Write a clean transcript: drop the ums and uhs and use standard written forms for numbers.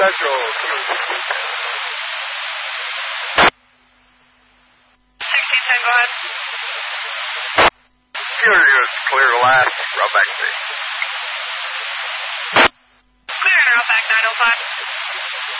Central. 1610, go ahead. Computer units clear last. Route back station. Clear and route back 905.